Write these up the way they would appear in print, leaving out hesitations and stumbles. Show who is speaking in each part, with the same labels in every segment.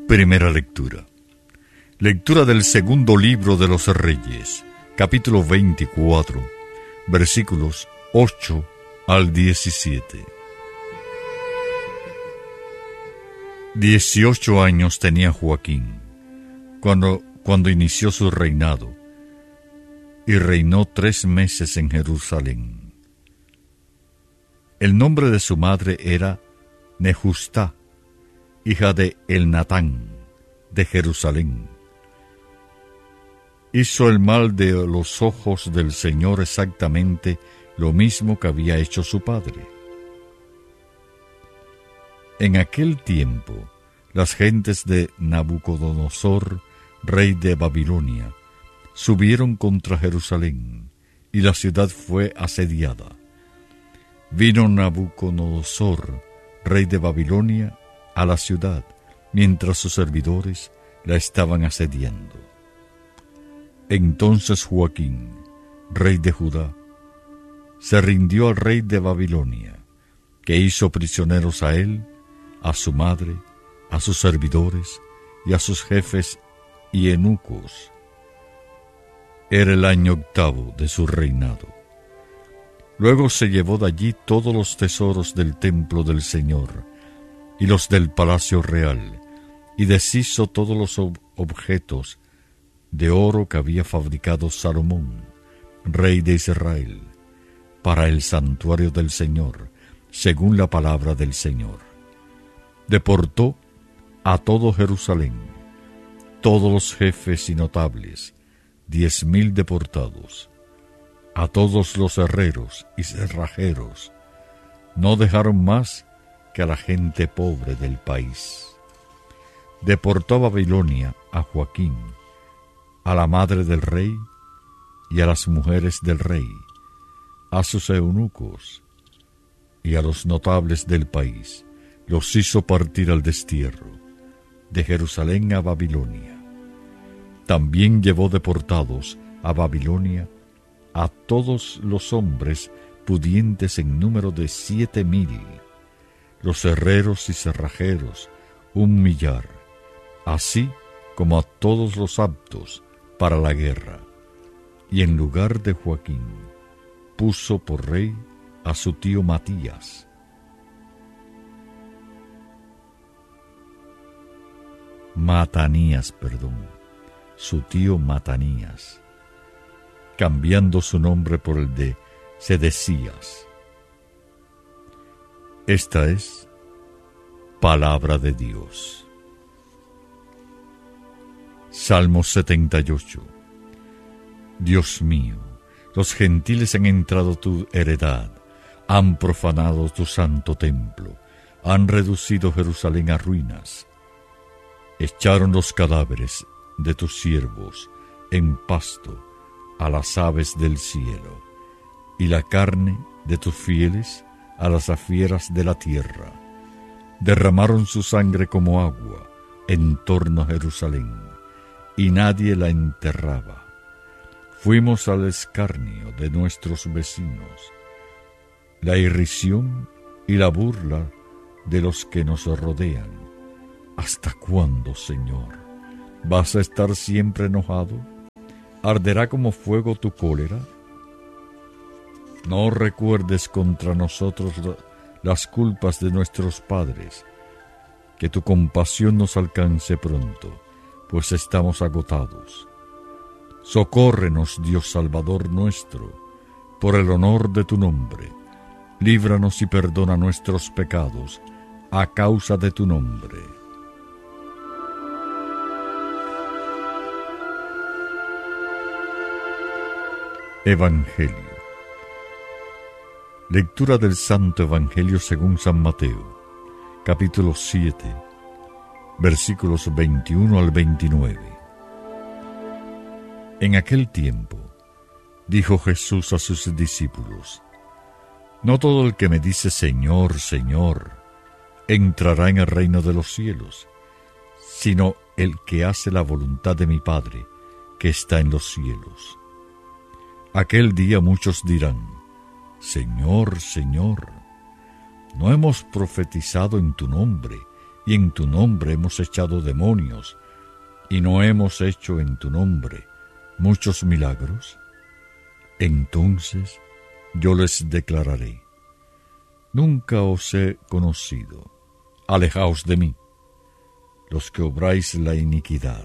Speaker 1: Primera lectura. Lectura del segundo libro de los Reyes, capítulo 24, versículos 8 al 17. 18 años tenía Joaquín cuando inició su reinado, y reinó 3 meses en Jerusalén. El nombre de su madre era Nehustá, hija de Elnatán, de Jerusalén. Hizo el mal de los ojos del Señor exactamente lo mismo que había hecho su padre. En aquel tiempo, las gentes de Nabucodonosor, rey de Babilonia, subieron contra Jerusalén, y la ciudad fue asediada. Vino Nabucodonosor, rey de Babilonia, a la ciudad, mientras sus servidores la estaban asediando. Entonces Joaquín, rey de Judá, se rindió al rey de Babilonia, que hizo prisioneros a él, a su madre, a sus servidores y a sus jefes y eunucos. Era el año 8 de su reinado. Luego se llevó de allí todos los tesoros del templo del Señor y los del palacio real, y deshizo todos los objetos de oro que había fabricado Salomón, rey de Israel, para el santuario del Señor, según la palabra del Señor. Deportó a todo Jerusalén, todos los jefes y notables, 10,000 deportados, a todos los herreros y cerrajeros. No dejaron más que a la gente pobre del país. Deportó a Babilonia a Joaquín, a la madre del rey y a las mujeres del rey, a sus eunucos y a los notables del país. Los hizo partir al destierro, de Jerusalén a Babilonia. También llevó deportados a Babilonia a todos los hombres pudientes en número de 7,000, los herreros y cerrajeros 1,000,000, así como a todos los aptos para la guerra. Y en lugar de Joaquín, puso por rey a su tío Matanías. Su tío Matanías, cambiando su nombre por el de Sedecías. Esta es palabra de Dios. Salmo 78. Dios mío, los gentiles han entrado tu heredad, han profanado tu santo templo, han reducido Jerusalén a ruinas. Echaron los cadáveres de tus siervos en pasto a las aves del cielo, y la carne de tus fieles a las fieras de la tierra. Derramaron su sangre como agua en torno a Jerusalén, y nadie la enterraba. Fuimos al escarnio de nuestros vecinos, la irrisión y la burla de los que nos rodean. ¿Hasta cuándo, Señor? ¿Vas a estar siempre enojado? ¿Arderá como fuego tu cólera? No recuerdes contra nosotros las culpas de nuestros padres. Que tu compasión nos alcance pronto, pues estamos agotados. Socórrenos, Dios Salvador nuestro, por el honor de tu nombre. Líbranos y perdona nuestros pecados, a causa de tu nombre. Evangelio. Lectura del Santo Evangelio según San Mateo, capítulo 7, versículos 21 al 29. En aquel tiempo, dijo Jesús a sus discípulos: No todo el que me dice Señor, Señor, entrará en el reino de los cielos, sino el que hace la voluntad de mi Padre, que está en los cielos. Aquel día muchos dirán: Señor, Señor, ¿no hemos profetizado en tu nombre, y en tu nombre hemos echado demonios, y no hemos hecho en tu nombre muchos milagros? Entonces yo les declararé: nunca os he conocido, alejaos de mí, los que obráis la iniquidad.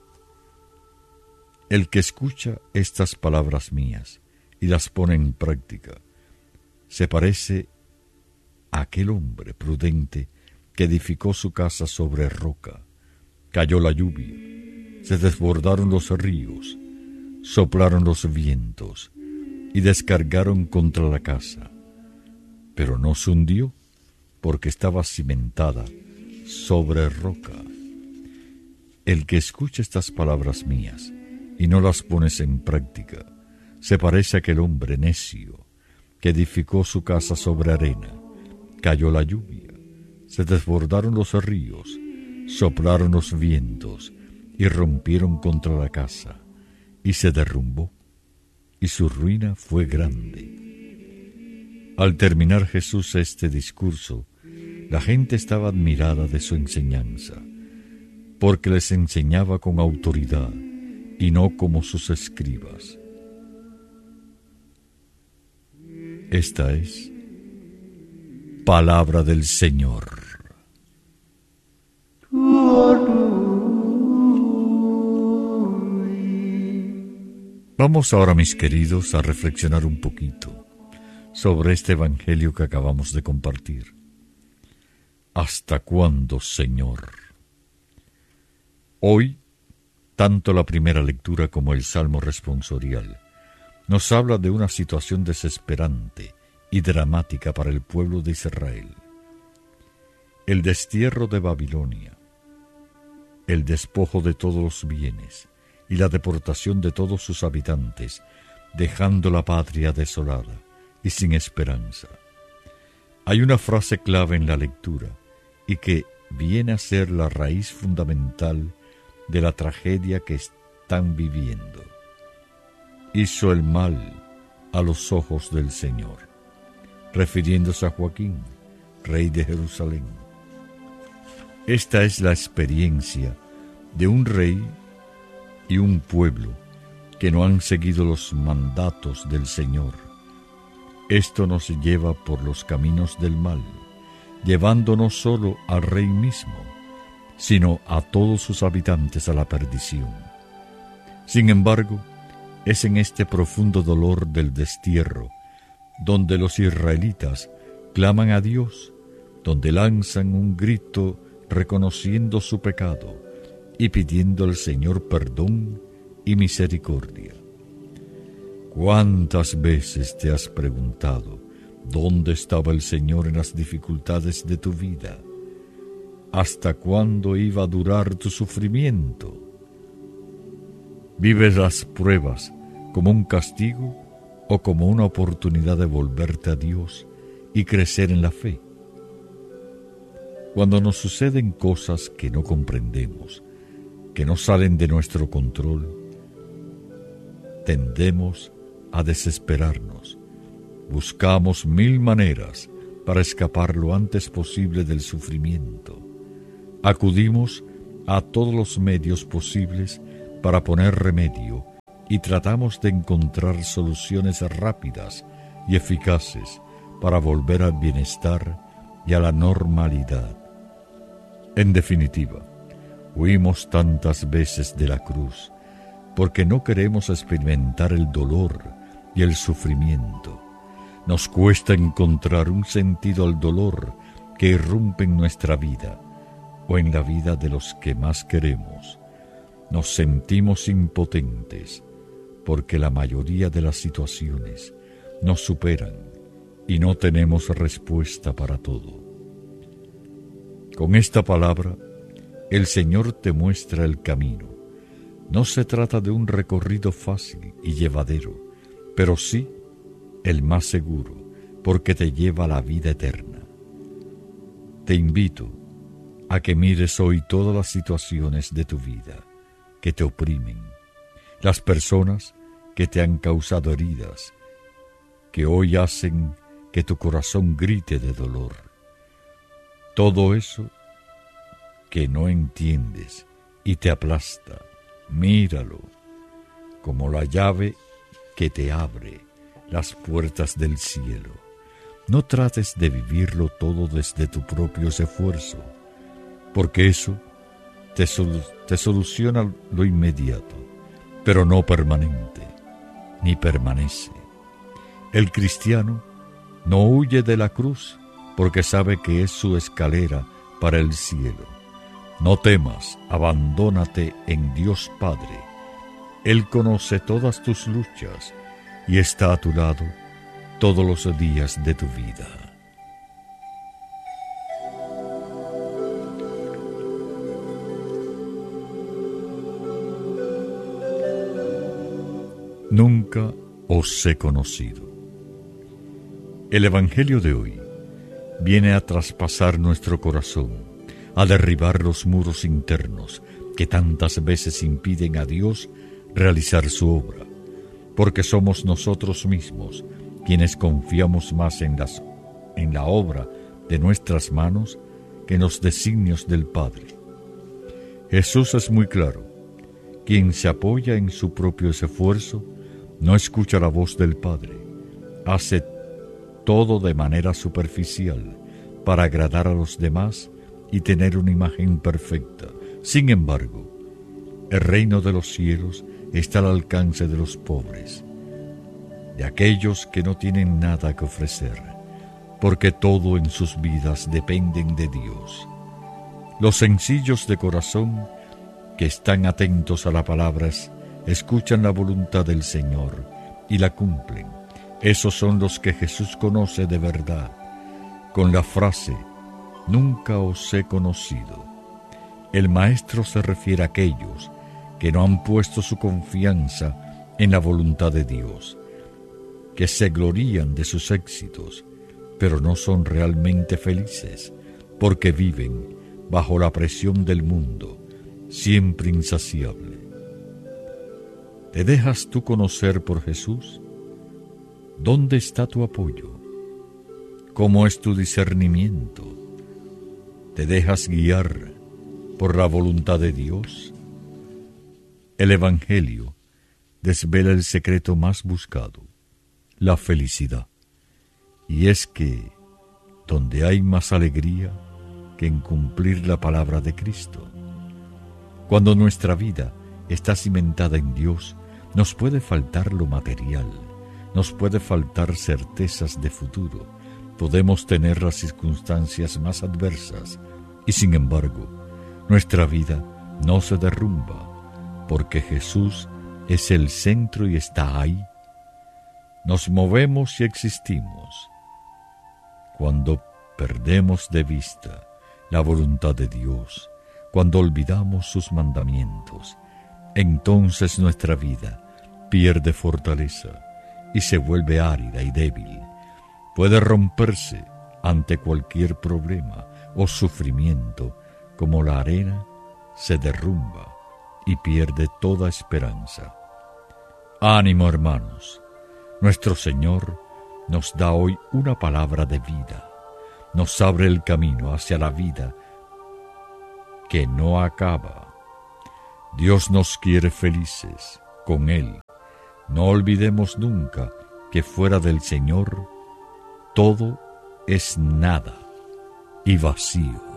Speaker 1: El que escucha estas palabras mías y las pone en práctica, se parece a aquel hombre prudente que edificó su casa sobre roca. Cayó la lluvia, se desbordaron los ríos, soplaron los vientos y descargaron contra la casa, pero no se hundió porque estaba cimentada sobre roca. El que escucha estas palabras mías y no las pones en práctica, se parece a aquel hombre necio que edificó su casa sobre arena. Cayó la lluvia, se desbordaron los ríos, soplaron los vientos y rompieron contra la casa, y se derrumbó, y su ruina fue grande. Al terminar Jesús este discurso, la gente estaba admirada de su enseñanza, porque les enseñaba con autoridad y no como sus escribas. Esta es palabra del Señor. Vamos ahora, mis queridos, a reflexionar un poquito sobre este evangelio que acabamos de compartir. ¿Hasta cuándo, Señor? Hoy, tanto la primera lectura como el Salmo responsorial nos habla de una situación desesperante y dramática para el pueblo de Israel. El destierro de Babilonia, el despojo de todos los bienes y la deportación de todos sus habitantes, dejando la patria desolada y sin esperanza. Hay una frase clave en la lectura y que viene a ser la raíz fundamental de la tragedia que están viviendo. Hizo el mal a los ojos del Señor, refiriéndose a Joaquín, rey de Jerusalén. Esta es la experiencia de un rey y un pueblo que no han seguido los mandatos del Señor. Esto nos lleva por los caminos del mal, llevando no solo al rey mismo, sino a todos sus habitantes a la perdición. Sin embargo, es en este profundo dolor del destierro donde los israelitas claman a Dios, donde lanzan un grito reconociendo su pecado y pidiendo al Señor perdón y misericordia. ¿Cuántas veces te has preguntado dónde estaba el Señor en las dificultades de tu vida? ¿Hasta cuándo iba a durar tu sufrimiento? ¿Vives las pruebas como un castigo o como una oportunidad de volverte a Dios y crecer en la fe? Cuando nos suceden cosas que no comprendemos, que no salen de nuestro control, tendemos a desesperarnos. Buscamos 1000 maneras para escapar lo antes posible del sufrimiento. Acudimos a todos los medios posibles para poner remedio y tratamos de encontrar soluciones rápidas y eficaces para volver al bienestar y a la normalidad. En definitiva, huimos tantas veces de la cruz porque no queremos experimentar el dolor y el sufrimiento. Nos cuesta encontrar un sentido al dolor que irrumpe en nuestra vida o en la vida de los que más queremos. Nos sentimos impotentes porque la mayoría de las situaciones nos superan y no tenemos respuesta para todo. Con esta palabra, el Señor te muestra el camino. No se trata de un recorrido fácil y llevadero, pero sí el más seguro, porque te lleva a la vida eterna. Te invito a que mires hoy todas las situaciones de tu vida que te oprimen, las personas que te han causado heridas, que hoy hacen que tu corazón grite de dolor. Todo eso que no entiendes y te aplasta. Míralo como la llave que te abre las puertas del cielo. No trates de vivirlo todo desde tu propio esfuerzo, porque eso te soluciona lo inmediato, pero no permanente, ni permanece. El cristiano no huye de la cruz porque sabe que es su escalera para el cielo. No temas, abandónate en Dios Padre. Él conoce todas tus luchas y está a tu lado todos los días de tu vida. Nunca os he conocido. El Evangelio de hoy viene a traspasar nuestro corazón, a derribar los muros internos que tantas veces impiden a Dios realizar su obra, porque somos nosotros mismos quienes confiamos más en la obra de nuestras manos que en los designios del Padre. Jesús es muy claro: quien se apoya en su propio esfuerzo no escucha la voz del Padre, hace todo de manera superficial para agradar a los demás y tener una imagen perfecta. Sin embargo, el reino de los cielos está al alcance de los pobres, de aquellos que no tienen nada que ofrecer, porque todo en sus vidas dependen de Dios. Los sencillos de corazón, que están atentos a las palabras, escuchan la voluntad del Señor y la cumplen. Esos son los que Jesús conoce de verdad, con la frase: nunca os he conocido. El Maestro se refiere a aquellos que no han puesto su confianza en la voluntad de Dios, que se glorían de sus éxitos, pero no son realmente felices, porque viven bajo la presión del mundo, siempre insaciable. ¿Te dejas tú conocer por Jesús? ¿Dónde está tu apoyo? ¿Cómo es tu discernimiento? ¿Te dejas guiar por la voluntad de Dios? El Evangelio desvela el secreto más buscado, la felicidad. Y es que donde hay más alegría que en cumplir la palabra de Cristo. Cuando nuestra vida está cimentada en Dios, nos puede faltar lo material, nos puede faltar certezas de futuro, podemos tener las circunstancias más adversas y sin embargo, nuestra vida no se derrumba porque Jesús es el centro y está ahí. Nos movemos y existimos. Cuando perdemos de vista la voluntad de Dios, cuando olvidamos sus mandamientos, entonces nuestra vida pierde fortaleza y se vuelve árida y débil. Puede romperse ante cualquier problema o sufrimiento, como la arena se derrumba y pierde toda esperanza. Ánimo, hermanos, nuestro Señor nos da hoy una palabra de vida, nos abre el camino hacia la vida que no acaba. Dios nos quiere felices con Él. No olvidemos nunca que fuera del Señor todo es nada y vacío.